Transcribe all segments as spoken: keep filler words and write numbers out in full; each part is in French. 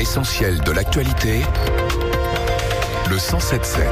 L'essentiel de l'actualité, le cent sept sept.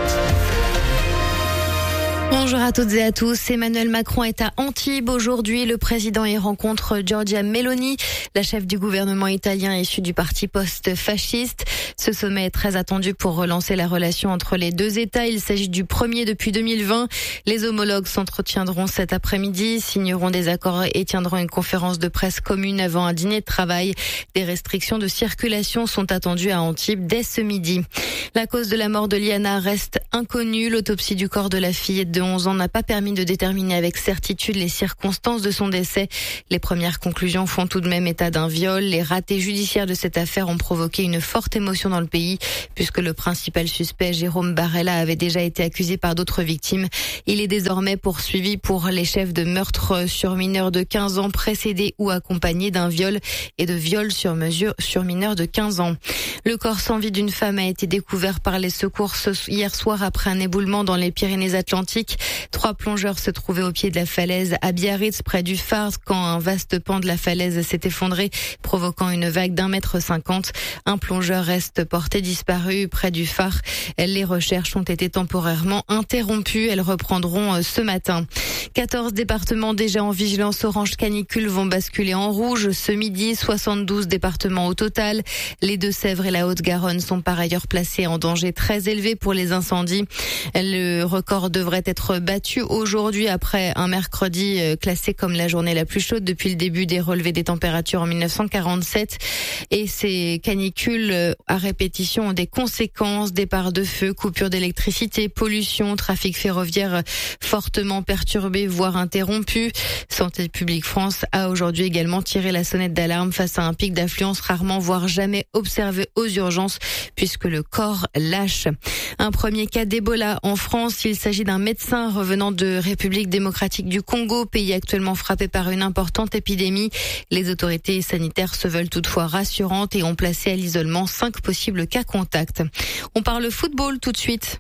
Bonjour à toutes et à tous. Emmanuel Macron est à Antibes aujourd'hui. Le président y rencontre Giorgia Meloni, la chef du gouvernement italien issue du parti post-fasciste. Ce sommet est très attendu pour relancer la relation entre les deux États. Il s'agit du premier depuis deux mille vingt. Les homologues s'entretiendront cet après-midi, signeront des accords et tiendront une conférence de presse commune avant un dîner de travail. Des restrictions de circulation sont attendues à Antibes dès ce midi. La cause de la mort de Liana reste inconnue. L'autopsie du corps de la fillette de onze ans n'a pas permis de déterminer avec certitude les circonstances de son décès. Les premières conclusions font tout de même état d'un viol. Les ratés judiciaires de cette affaire ont provoqué une forte émotion dans le pays, puisque le principal suspect, Jérôme Barella, avait déjà été accusé par d'autres victimes. Il est désormais poursuivi pour les chefs de meurtre sur mineurs de quinze ans précédés ou accompagnés d'un viol et de viol sur mesure sur mineurs de quinze ans. Le corps sans vie d'une femme a été découvert par les secours hier soir après un éboulement dans les Pyrénées-Atlantiques. Trois plongeurs se trouvaient au pied de la falaise à Biarritz, près du phare, quand un vaste pan de la falaise s'est effondré, provoquant une vague d'un mètre cinquante. Un plongeur reste porté disparu près du phare. Les recherches ont été temporairement interrompues. Elles reprendront ce matin. quatorze départements déjà en vigilance orange canicule vont basculer en rouge ce midi. soixante-douze départements au total. Les Deux-Sèvres et la Haute-Garonne sont par ailleurs placés en danger très élevé pour les incendies. Le record devrait être battu aujourd'hui après un mercredi classé comme la journée la plus chaude depuis le début des relevés des températures en mille neuf cent quarante-sept. Et ces canicules à répétition ont des conséquences: départ de feu, coupure d'électricité, pollution, trafic ferroviaire fortement perturbé, voire interrompu. Santé publique France a aujourd'hui également tiré la sonnette d'alarme face à un pic d'affluence rarement voire jamais observé aux urgences, puisque le corps lâche. Un premier cas d'Ebola en France. Il s'agit d'un médecin revenant de République démocratique du Congo, pays actuellement frappé par une importante épidémie. Les autorités sanitaires se veulent toutefois rassurantes et ont placé à l'isolement cinq possibles cas contacts. On parle football tout de suite.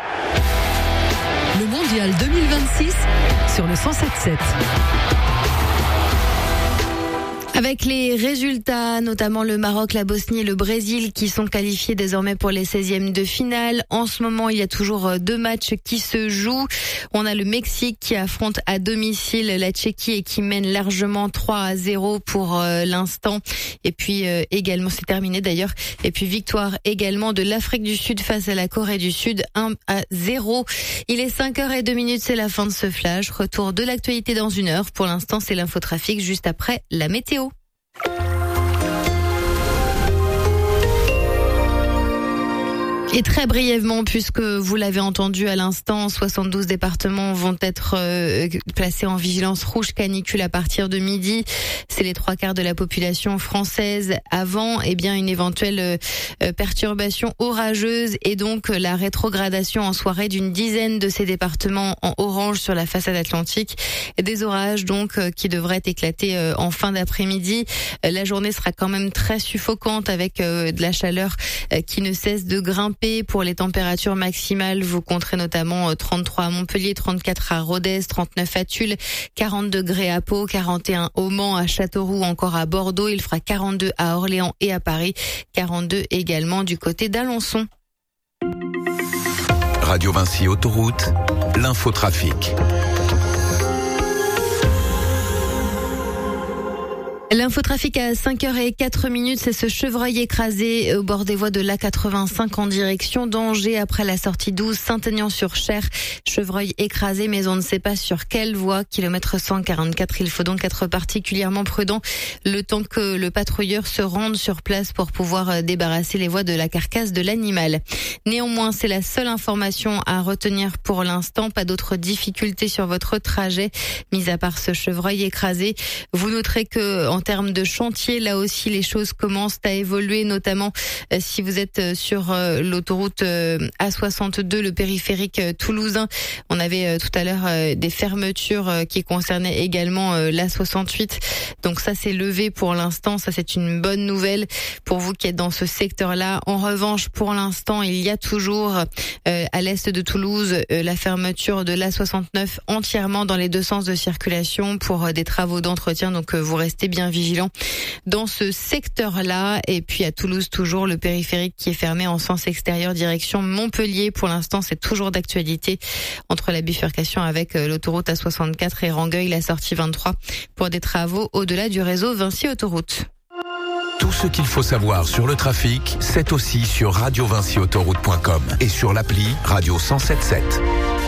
Le mondial deux mille vingt-six sur le cent sept sept. Avec les résultats, notamment le Maroc, la Bosnie et le Brésil qui sont qualifiés désormais pour les seizièmes de finale. En ce moment, il y a toujours deux matchs qui se jouent. On a le Mexique qui affronte à domicile la Tchéquie et qui mène largement trois à zéro pour euh, l'instant. Et puis euh, également, c'est terminé d'ailleurs. Et puis victoire également de l'Afrique du Sud face à la Corée du Sud, un à zéro. Il est cinq heures zéro deux minutes, c'est la fin de ce flash. Retour de l'actualité dans une heure. Pour l'instant, c'est l'infotrafic juste après la météo. Et très brièvement, puisque vous l'avez entendu à l'instant, soixante-douze départements vont être euh, placés en vigilance rouge canicule à partir de midi. C'est les trois quarts de la population française. Avant, eh bien, une éventuelle euh, perturbation orageuse et donc la rétrogradation en soirée d'une dizaine de ces départements en orange sur la façade atlantique. Des orages donc euh, qui devraient éclater euh, en fin d'après-midi. Euh, la journée sera quand même très suffocante avec euh, de la chaleur euh, qui ne cesse de grimper. Pour les températures maximales, vous compterez notamment trente-trois à Montpellier, trente-quatre à Rodez, trente-neuf à Tulle, quarante degrés à Pau, quarante et un au Mans, à Châteauroux, encore à Bordeaux. Il fera quarante-deux à Orléans et à Paris, quarante-deux également du côté d'Alençon. Radio Vinci Autoroute, l'infotrafic. L'infotrafic à cinq heures zéro quatre minutes, c'est ce chevreuil écrasé au bord des voies de l'A quatre-vingt-cinq en direction d'Angers après la sortie douze Saint-Aignan-sur-Cher. Chevreuil écrasé, mais on ne sait pas sur quelle voie. Kilomètre cent quarante-quatre, il faut donc être particulièrement prudent le temps que le patrouilleur se rende sur place pour pouvoir débarrasser les voies de la carcasse de l'animal. Néanmoins, c'est la seule information à retenir pour l'instant. Pas d'autres difficultés sur votre trajet, mis à part ce chevreuil écrasé. Vous noterez que en termes de chantier, là aussi, les choses commencent à évoluer, notamment euh, si vous êtes euh, sur euh, l'autoroute euh, A soixante-deux, le périphérique euh, toulousain. On avait euh, tout à l'heure euh, des fermetures euh, qui concernaient également euh, l'A soixante-huit. Donc ça, c'est levé pour l'instant. Ça, c'est une bonne nouvelle pour vous qui êtes dans ce secteur-là. En revanche, pour l'instant, il y a toujours euh, à l'est de Toulouse euh, la fermeture de l'A soixante-neuf entièrement dans les deux sens de circulation pour euh, des travaux d'entretien. Donc euh, vous restez bien bien vigilants dans ce secteur-là. Et puis à Toulouse, toujours le périphérique qui est fermé en sens extérieur direction Montpellier. Pour l'instant, c'est toujours d'actualité entre la bifurcation avec l'autoroute A soixante-quatre et Rangueil, la sortie vingt-trois, pour des travaux au-delà du réseau Vinci Autoroute. Tout ce qu'il faut savoir sur le trafic, c'est aussi sur radio vinci autoroute point com et sur l'appli Radio cent soixante-sept.